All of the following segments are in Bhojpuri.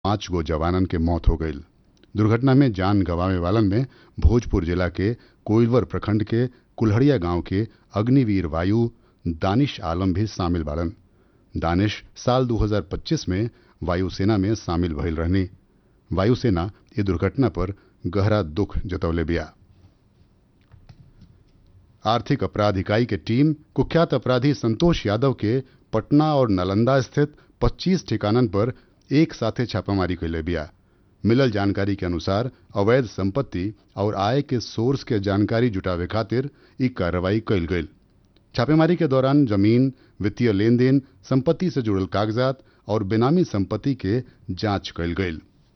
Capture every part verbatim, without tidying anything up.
पांच गो जवानन के मौत हो गई। दुर्घटना में जान गंवावे वालन में भोजपुर जिला के कोइलवर प्रखंड के कुल्हड़िया गांव के अग्निवीर वायु दानिश आलम भी शामिल बाड़न। दानिश साल दो हज़ार पच्चीस में वायुसेना में शामिल भइल रहनी। वायुसेना ये दुर्घटना पर गहरा दुख जतौले बिया। आर्थिक अपराध इकाई के टीम कुख्यात अपराधी संतोष यादव के पटना और नालंदा स्थित पच्चीस ठिकानन पर एक साथे छापामारी कैले बिया। मिलल जानकारी के अनुसार अवैध संपत्ति और आय के सोर्स के जानकारी जुटावे खातिर ई कार्रवाई कैल गई। छापेमारी के दौरान जमीन, वित्तीय लेन देन, संपत्ति से जुड़ल कागजात और बेनामी संपत्ति के जांच कैल गई।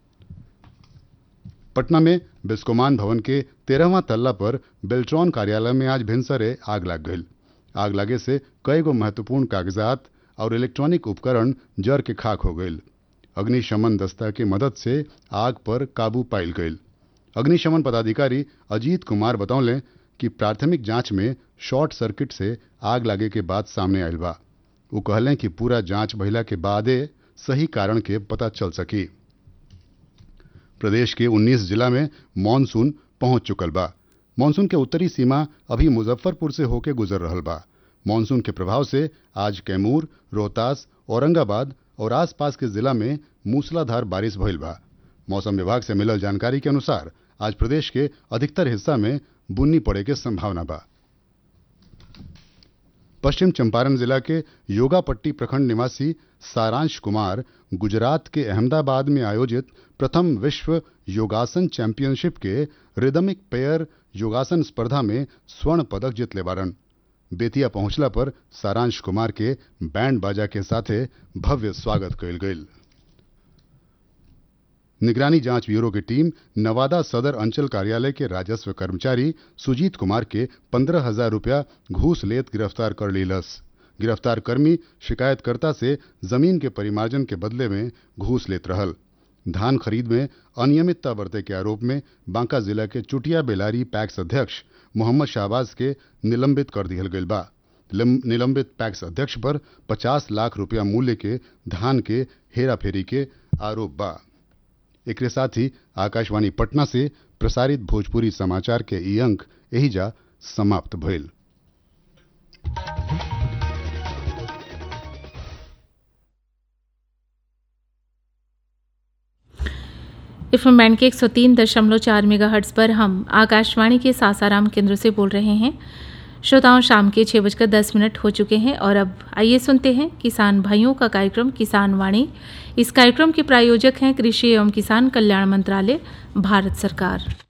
पटना में बिस्कोमान भवन के तेरहवां तल्ला पर बेल्ट्रॉन कार्यालय में आज भिनसरे आग लग गई। आग लगे से कई गो महत्वपूर्ण कागजात और इलेक्ट्रॉनिक उपकरण जर के खाक हो गई। अग्निशमन दस्ता की मदद से आग पर काबू पाइल गई। अग्निशमन पदाधिकारी अजीत कुमार बतौले कि प्राथमिक जांच में शॉर्ट सर्किट से आग लगे के बाद सामने आयल बा। वो कहलें कि पूरा जांच भइला के बादे सही कारण के पता चल सकी। प्रदेश के उन्नीस जिला में मानसून पहुंच चुकल बा। मानसून के उत्तरी सीमा अभी मुजफ्फरपुर से होके गुजर रहल बा। मानसून के प्रभाव से आज कैमूर, रोहतास, औरंगाबाद और आसपास के जिला में मूसलाधार बारिश भइल बा। मौसम विभाग से मिलल जानकारी के अनुसार आज प्रदेश के अधिकतर हिस्सा में बुन्नी पड़े के संभावना बा। पश्चिम चंपारण जिला के योगापट्टी प्रखंड निवासी सारांश कुमार गुजरात के अहमदाबाद में आयोजित प्रथम विश्व योगासन चैंपियनशिप के रिदमिक पेयर योगासन स्पर्धा में स्वर्ण पदक जीतले बारन। बेतिया पहुंचला पर सारांश कुमार के बैंड बाजा के साथे भव्य स्वागत कइल गइल। निगरानी जांच ब्यूरो की टीम नवादा सदर अंचल कार्यालय के राजस्व कर्मचारी सुजीत कुमार के पंद्रह हजार रुपया घूस लेत गिरफ्तार कर लीलस। गिरफ्तार कर्मी शिकायतकर्ता से जमीन के परिमार्जन के बदले में घूस लेत रहल। धान खरीद में अनियमितता बरते के आरोप में बांका जिला के चुटिया बेलारी पैक्स अध्यक्ष मोहम्मद शाहबाज के निलंबित कर दिहल गइल बा। निलंबित पैक्स अध्यक्ष पर पचास लाख रुपया मूल्य के धान के हेराफेरी के आरोप बा। एकरे साथ ही आकाशवाणी पटना से प्रसारित भोजपुरी समाचार के ई अंक एहिजा समाप्त भइल। एफएम बैंड के एक सौ तीन दशमलव चार मेगाहर्ट्ज पर हम आकाशवाणी के सासाराम केंद्र से बोल रहे हैं। श्रोताओं, शाम के छः बजकर दस मिनट हो चुके हैं और अब आइए सुनते हैं किसान भाइयों का कार्यक्रम किसान वाणी। इस कार्यक्रम के प्रायोजक हैं कृषि एवं किसान कल्याण मंत्रालय, भारत सरकार।